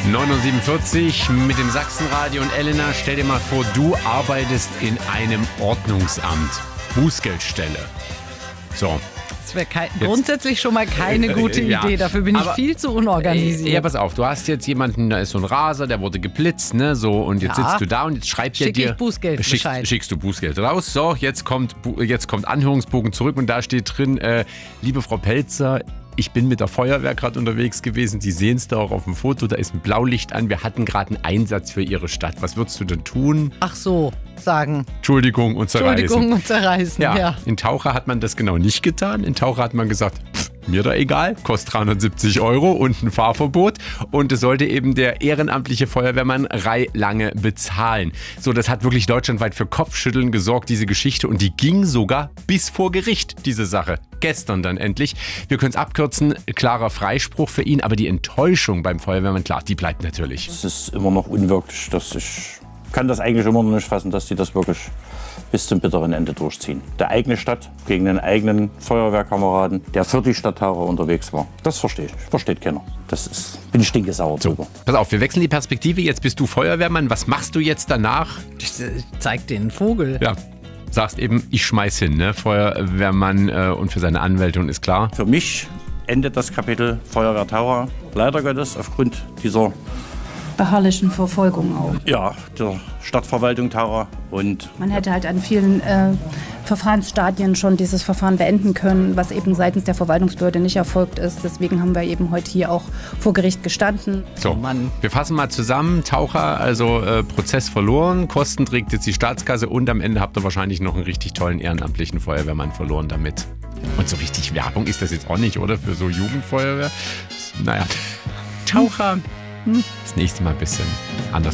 9:47 Uhr mit dem Sachsenradio und Elena, stell dir mal vor, du arbeitest in einem Ordnungsamt, Bußgeldstelle. So. Das wäre grundsätzlich schon mal keine gute Idee, dafür bin ich viel zu unorganisiert. Ja, pass auf, du hast jetzt jemanden, da ist so ein Raser, der wurde geblitzt, ne, so, und jetzt sitzt du da und jetzt schreibt er dir... Schickst du Bußgeld raus, so, jetzt kommt Anhörungsbogen zurück und da steht drin, liebe Frau Pelzer, ich bin mit der Feuerwehr gerade unterwegs gewesen. Sie sehen es da auch auf dem Foto. Da ist ein Blaulicht an. Wir hatten gerade einen Einsatz für Ihre Stadt. Was würdest du denn tun? Ach so, sagen. Entschuldigung und zerreißen. Entschuldigung und zerreißen, ja. In Taucher hat man das genau nicht getan. In Taucher hat man gesagt, mir da egal, kostet 370 € und ein Fahrverbot. Und es sollte eben der ehrenamtliche Feuerwehrmann Lange bezahlen. So, das hat wirklich deutschlandweit für Kopfschütteln gesorgt, diese Geschichte. Und die ging sogar bis vor Gericht, diese Sache. Gestern dann endlich. Wir können es abkürzen, klarer Freispruch für ihn. Aber die Enttäuschung beim Feuerwehrmann, klar, die bleibt natürlich. Es ist immer noch unwirklich. Ich kann das eigentlich immer noch nicht fassen, dass die das wirklich bis zum bitteren Ende durchziehen. Der eigene Stadt gegen den eigenen Feuerwehrkameraden, der für die Stadt Taucher unterwegs war. Das verstehe ich. Versteht keiner. Bin ich stinkesauer drüber. Pass auf, wir wechseln die Perspektive. Jetzt bist du Feuerwehrmann. Was machst du jetzt danach? Ich zeig dir einen Vogel. Ja. Sagst eben, ich schmeiß hin, ne? Feuerwehrmann und für seine Anwältin ist klar. Für mich endet das Kapitel Feuerwehr Taucher leider Gottes aufgrund dieser beharrlichen Verfolgung auch. Ja, der Stadtverwaltung Taucher. Und man hätte halt an vielen Verfahrensstadien schon dieses Verfahren beenden können, was eben seitens der Verwaltungsbehörde nicht erfolgt ist. Deswegen haben wir eben heute hier auch vor Gericht gestanden. So, wir fassen mal zusammen. Taucher, also Prozess verloren, Kosten trägt jetzt die Staatskasse und am Ende habt ihr wahrscheinlich noch einen richtig tollen ehrenamtlichen Feuerwehrmann verloren damit. Und so richtig Werbung ist das jetzt auch nicht, oder? Für so Jugendfeuerwehr. Naja, Taucher, das nächste Mal ein bisschen anders.